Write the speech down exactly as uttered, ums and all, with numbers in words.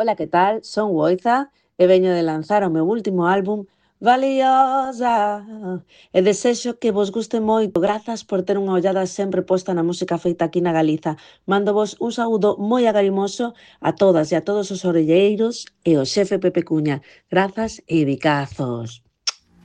Ola, que tal? Son Woiza e veño de lanzar o meu último álbum, Valiosa. E desexo que vos guste moito. Grazas por ter unha ollada sempre posta na música feita aquí na Galiza. Mándovos un saúdo moi agarimoso a todas e a todos os orelleiros e o xefe Pepe Cuña. Grazas e bicazos.